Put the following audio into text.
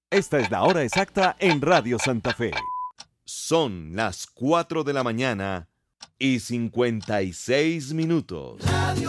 Esta es la hora exacta en Radio Santa Fe. Son las 4 de la mañana y 56 minutos.